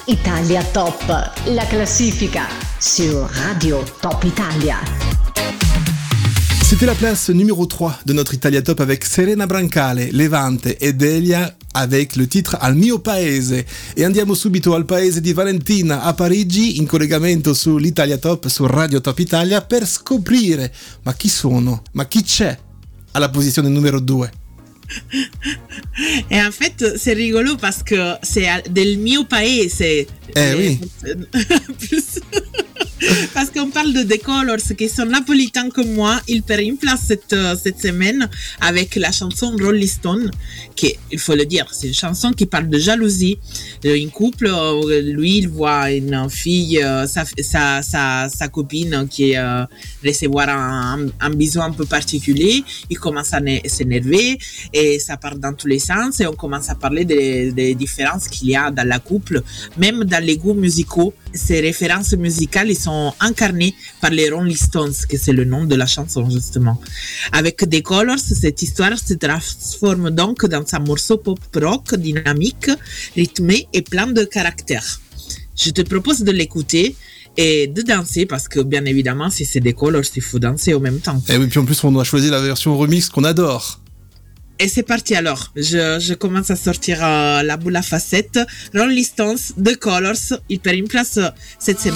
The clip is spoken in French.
Italia Top, la classifica sur Radio Top Italia. C'était la place numéro 3 de notre Italia Top avec Serena Brancale, Levante e Delia avec le titre Al mio paese. E andiamo subito al paese di Valentina a Parigi in collegamento sull'Italia Top su Radio Top Italia per scoprire ma chi sono, ma chi c'è alla posizione numéro 2. Et en fait, c'est rigolo parce que c'est del mio paese. Oui. Plus. Parce qu'on parle de The Colors qui sont napolitains comme moi. Ils prennent une place cette semaine avec la chanson Rolling Stone, qui, il faut le dire, c'est une chanson qui parle de jalousie. Un couple, lui, il voit une fille, sa copine qui recevoir un bisou un peu particulier. Il commence à s'énerver et ça part dans tous les sens et on commence à parler des différences qu'il y a dans la couple, même dans les goûts musicaux. Ces références musicales, ils sont incarnées par les Rolling Stones, que c'est le nom de la chanson justement. Avec The Colors, cette histoire se transforme donc dans un morceau pop-rock dynamique, rythmé et plein de caractère. Je te propose de l'écouter et de danser parce que bien évidemment, si c'est The Colors, il faut danser en même temps. Et oui, puis en plus, on a choisi la version remix qu'on adore. Et c'est parti alors, je commence à sortir la boule à facettes. Rolling Stones, The Colors, il perd une place cette semaine.